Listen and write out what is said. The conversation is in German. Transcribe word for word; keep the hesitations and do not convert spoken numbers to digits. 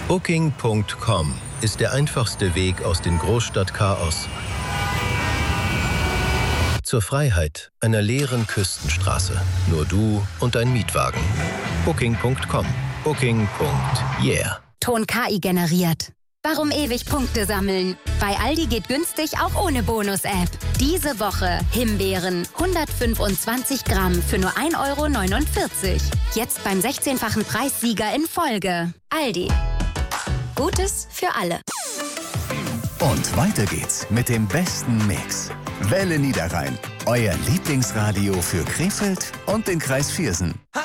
Booking Punkt com ist der einfachste Weg aus dem Großstadtchaos zur Freiheit einer leeren Küstenstraße. Nur du und dein Mietwagen. Booking Punkt com. Booking. Yeah. Ton K I generiert. Warum ewig Punkte sammeln? Bei Aldi geht günstig auch ohne Bonus-App. Diese Woche Himbeeren hundertfünfundzwanzig Gramm für nur ein Euro neunundvierzig. Jetzt beim sechzehnfachen Preissieger in Folge. Aldi. Gutes für alle. Und weiter geht's mit dem besten Mix. Welle Niederrhein, euer Lieblingsradio für Krefeld und den Kreis Viersen.